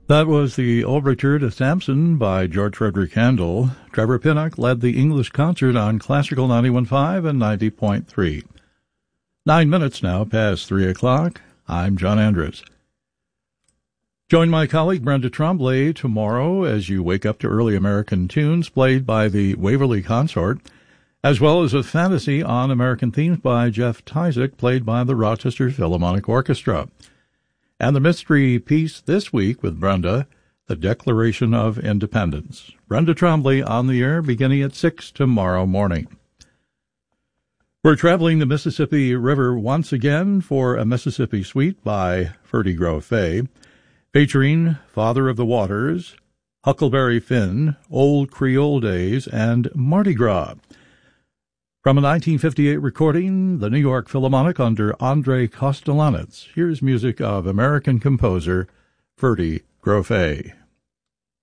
That was the Overture to Samson by George Frederick Handel. Trevor Pinnock led the English concert on Classical 91.5 and 90.3. 9 minutes now past 3 o'clock. I'm John Andrews. Join my colleague Brenda Tremblay tomorrow as you wake up to early American tunes played by the Waverly Consort, as well as a fantasy on American themes by Jeff Tyzik, played by the Rochester Philharmonic Orchestra. And the mystery piece this week with Brenda, the Declaration of Independence. Brenda Tremblay on the air beginning at 6 tomorrow morning. We're traveling the Mississippi River once again for a Mississippi Suite by Ferdy Grosfay, featuring Father of the Waters, Huckleberry Finn, Old Creole Days, and Mardi Gras. From a 1958 recording, the New York Philharmonic under Andre Kostelanetz. Here's music of American composer Ferdy Grosfay.